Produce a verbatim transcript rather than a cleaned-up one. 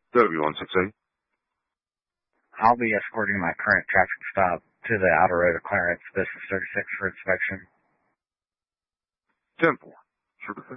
W one six eight. I'll be escorting my current traffic stop to the outer road of clearance, business thirty-six for inspection. ten four. Sure thing.